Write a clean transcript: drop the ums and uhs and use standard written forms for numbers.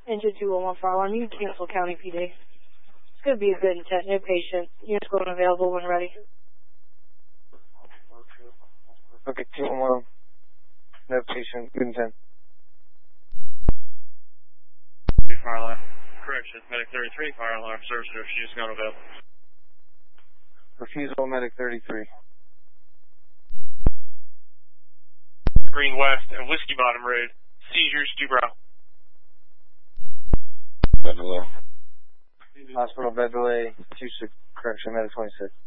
Engine 211 fire alarm. You can cancel County PD. It's going to be a good intent. No patient. Unit's going available when ready. Okay, 211. No patient. Good intent. Fire alarm. Correction. Medic 33. Fire alarm. Service refuse not available. Refusal, Medic 33. Green West and Whiskey Bottom Road. Seizures, Dubrow. Bed delay. Hospital bed delay. 26. Correction, Medic 26.